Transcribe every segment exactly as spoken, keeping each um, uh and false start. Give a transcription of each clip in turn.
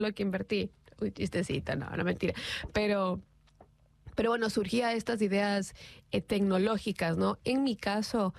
lo que invertí. Uy, chistecita, no, no mentira. Pero, pero bueno, surgía estas ideas eh, tecnológicas, ¿no? En mi caso,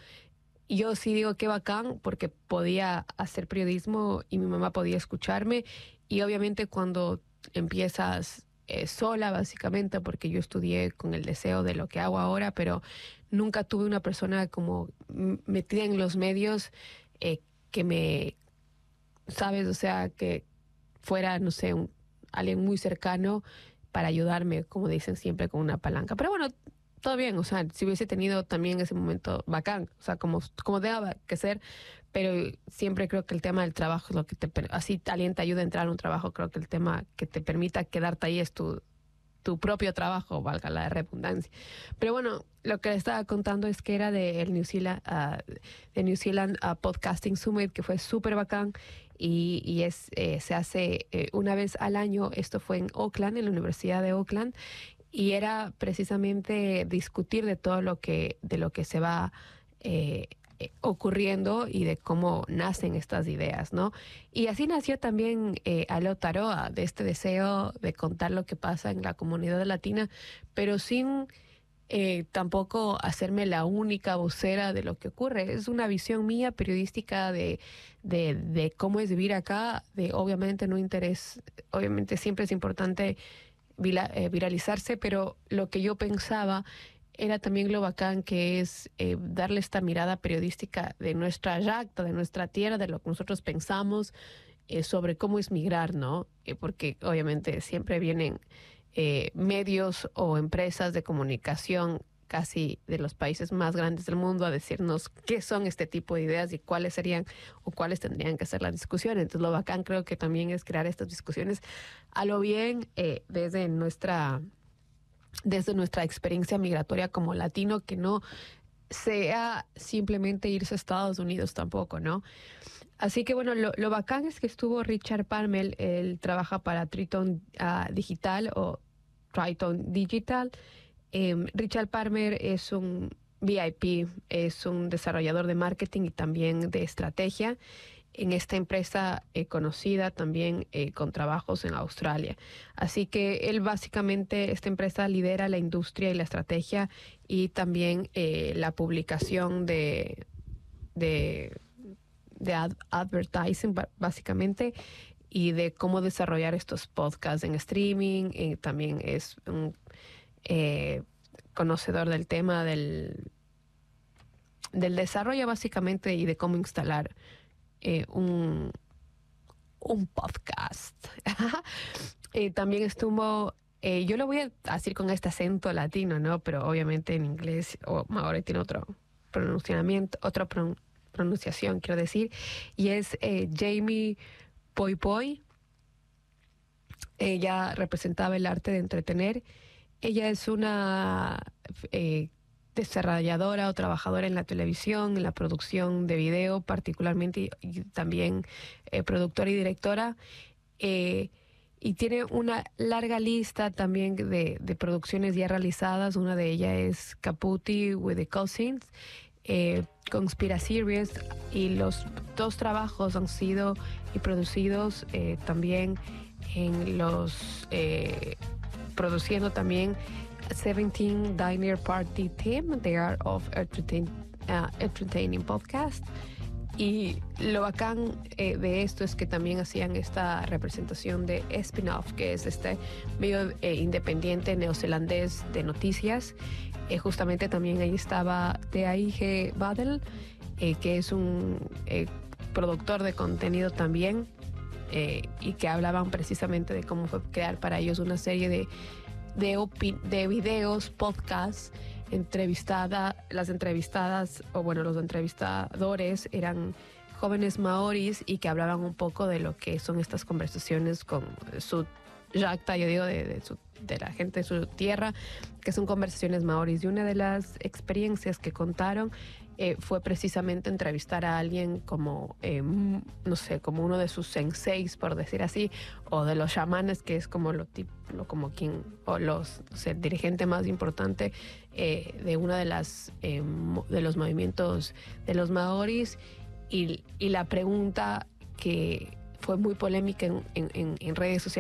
yo sí digo qué bacán porque podía hacer periodismo y mi mamá podía escucharme. Y obviamente cuando empiezas eh, sola, básicamente, porque yo estudié con el deseo de lo que hago ahora, pero nunca tuve una persona como m- metida en los medios eh, que me, ¿sabes? O sea, que fuera, no sé, un- alguien muy cercano para ayudarme, como dicen siempre, con una palanca. Pero bueno, todo bien, o sea, si hubiese tenido también ese momento bacán, o sea, como, como deba que ser, pero siempre creo que el tema del trabajo es lo que te, per- así alguien te ayuda a entrar a un trabajo, creo que el tema que te permita quedarte ahí es tu, tu propio trabajo, valga la redundancia. Pero bueno, lo que le estaba contando es que era del New Zealand, ah, de New Zealand ah, Podcasting Summit, que fue súper bacán y, y es, eh, se hace eh, una vez al año. Esto fue en Auckland, en la Universidad de Auckland, y era precisamente discutir de todo lo que, de lo que se va eh, eh, ocurriendo y de cómo nacen estas ideas, ¿no? Y así nació también eh, Aló Taroa, de este deseo de contar lo que pasa en la comunidad latina, pero sin eh, tampoco hacerme la única vocera de lo que ocurre. Es una visión mía periodística de, de, de cómo es vivir acá, de obviamente no interés, obviamente siempre es importante vila- eh, viralizarse, pero lo que yo pensaba era también lo bacán que es eh, darle esta mirada periodística de nuestra yacta, de nuestra tierra, de lo que nosotros pensamos eh, sobre cómo es migrar, ¿no? Eh, porque obviamente siempre vienen eh, medios o empresas de comunicación casi de los países más grandes del mundo a decirnos qué son este tipo de ideas y cuáles serían o cuáles tendrían que ser las discusiones. Entonces lo bacán creo que también es crear estas discusiones a lo bien eh, desde nuestra desde nuestra experiencia migratoria como latino, que no sea simplemente irse a Estados Unidos tampoco, ¿no? Así que bueno, lo, lo bacán es que estuvo Richard Palmer, él trabaja para Triton uh, Digital o Triton Digital. Eh, Richard Palmer es un V I P, es un desarrollador de marketing y también de estrategia en esta empresa eh, conocida también eh, con trabajos en Australia. Así que él básicamente, esta empresa lidera la industria y la estrategia y también eh, la publicación de, de, de ad- advertising básicamente y de cómo desarrollar estos podcasts en streaming. Eh, también es un eh, conocedor del tema del, del desarrollo básicamente y de cómo instalar eh, un, un podcast. eh, también estuvo, eh, yo lo voy a decir con este acento latino, ¿no? Pero obviamente en inglés, o ahora tiene otro pronunciamiento, otra pron- pronunciación, quiero decir, y es eh, Jamie Poi Poi. Ella representaba el arte de entretener. Ella es una eh, desarrolladora o trabajadora en la televisión, en la producción de video particularmente, y, y también eh, productora y directora. Eh, y tiene una larga lista también de, de producciones ya realizadas. Una de ellas es Caputi with the Cousins, eh, Conspiracy Series, y los dos trabajos han sido y producidos eh, también en los eh, produciendo también seventeen Diner Party Team, The Art of Entertain, uh, Entertaining Podcast. Y lo bacán eh, de esto es que también hacían esta representación de Spin-Off, que es este medio eh, independiente neozelandés de noticias. Eh, justamente también ahí estaba T A I G Badel, eh, que es un eh, productor de contenido también, eh, y que hablaban precisamente de cómo fue crear para ellos una serie de, de, opi- de videos, podcasts, entrevistada, las entrevistadas, o bueno, los entrevistadores eran jóvenes maoris y que hablaban un poco de lo que son estas conversaciones con su yacta, yo digo, de, de, su, de la gente de su tierra, que son conversaciones maoris. Y una de las experiencias que contaron eh, fue precisamente entrevistar a alguien como, eh, no sé, como uno de sus senseis, por decir así, o de los chamanes, que es como lo tipo, como quien, o los, o sea, el dirigente más importante eh, de una de las, eh, de los movimientos de los maoris. Y, y la pregunta que fue muy polémica en, en, en, en redes sociales.